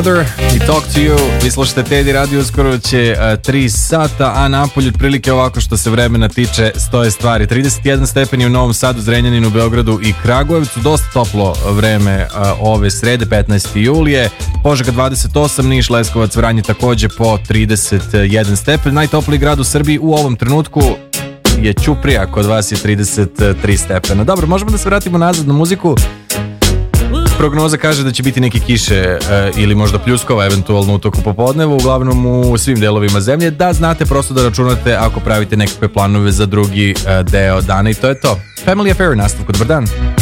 Another i Talk to You. Vi slušate Teddy Radio, skoro će 3 sata, a napolju otprilike ovako što se vremena tiče stoje stvari. 31 stepeni u Novom Sadu, Zrenjaninu, Beogradu i Kragujevcu. Dosta toplo vreme ove srede, 15. julije. Požega 28, Niš, Leskovac, Vranje takođe po 31 stepen. Najtopliji grad u Srbiji u ovom trenutku je Ćuprija, kod vas je 33 stepena. Dobro, možemo da se vratimo nazad na muziku. Prognoza kaže da će biti neke kiše ili možda pljuskova eventualno u toku popodneva, uglavnom u svim delovima zemlje, da znate prosto da računate ako pravite nekakve planove za drugi deo dana i to je to. Family Affair u nastavku, dobar dan.